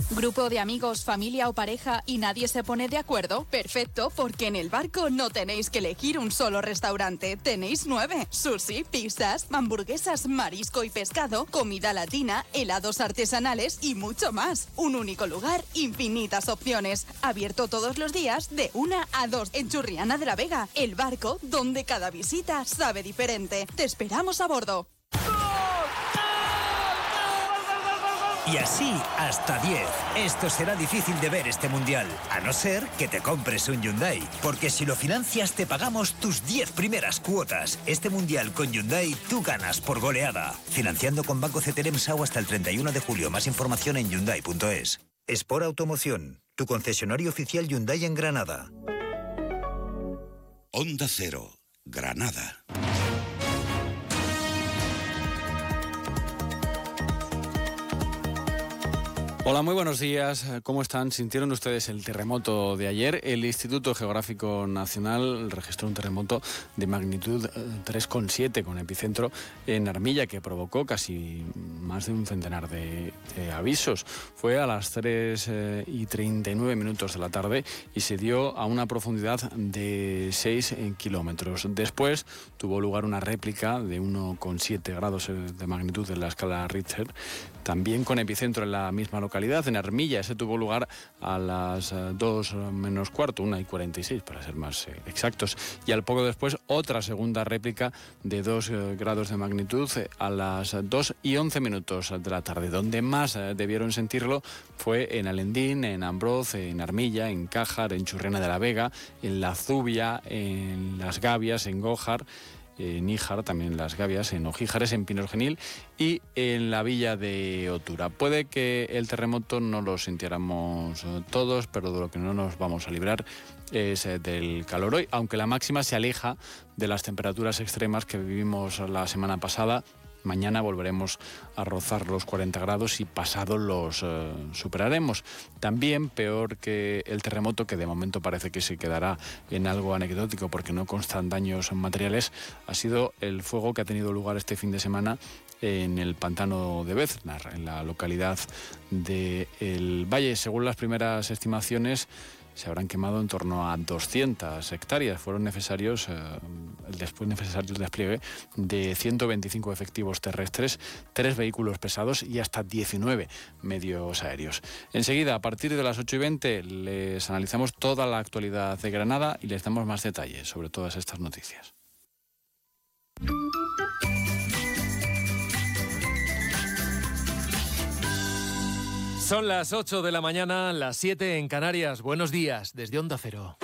¿Grupo de amigos, familia o pareja y nadie se pone de acuerdo? Perfecto, porque en El Barco no tenéis que elegir un solo restaurante, tenéis 9. Sushi, pizzas, hamburguesas, marisco y pescado, comida latina, helados artesanales y mucho más. Un único lugar, infinitas opciones. Abierto todos los días de 1 a 2 en Churriana de la Vega. El Barco, donde cada visita sabe diferente. Te esperamos a bordo. Y así hasta 10. Esto será difícil de ver este mundial, a no ser que te compres un Hyundai. Porque si lo financias te pagamos tus 10 primeras cuotas. Este mundial con Hyundai tú ganas por goleada. Financiando con Banco CTLM SAU hasta el 31 de julio. Más información en Hyundai.es. Sport Automoción, tu concesionario oficial Hyundai en Granada. Onda Cero, Granada. Hola, muy buenos días. ¿Cómo están? ¿Sintieron ustedes el terremoto de ayer? El Instituto Geográfico Nacional registró un terremoto de magnitud 3,7 con epicentro en Armilla, que provocó casi más de un centenar de avisos. Fue a las 3:39 de la tarde y se dio a una profundidad de 6 kilómetros. Después tuvo lugar una réplica de 1,7 grados de magnitud de la escala Richter, también con epicentro en la misma localidad, en Armilla. Ese tuvo lugar a las 2 menos cuarto, 1:46 para ser más exactos. Y al poco después otra segunda réplica de 2 grados de magnitud a las 2:11 de la tarde. Donde más debieron sentirlo fue en Alendín, en Ambroz, en Armilla, en Cájar, en Churriana de la Vega, en La Zubia, en Las Gavias, en Gójar, en Níjar, también en Las Gavias, en Ojíjares, en Pinorgenil y en la villa de Otura. Puede que el terremoto no lo sintiéramos todos, pero de lo que no nos vamos a librar es del calor hoy, aunque la máxima se aleja de las temperaturas extremas que vivimos la semana pasada. Mañana volveremos a rozar los 40 grados y pasado los superaremos. También peor que el terremoto, que de momento parece que se quedará en algo anecdótico porque no constan daños materiales, ha sido el fuego que ha tenido lugar este fin de semana en el pantano de Beznar, en la localidad de El Valle. Según las primeras estimaciones, se habrán quemado en torno a 200 hectáreas. Fueron necesarios el despliegue de 125 efectivos terrestres, 3 vehículos pesados y hasta 19 medios aéreos. Enseguida, a partir de las 8:20, les analizamos toda la actualidad de Granada y les damos más detalles sobre todas estas noticias. Son las 8 de la mañana, las 7 en Canarias. Buenos días, desde Onda Cero.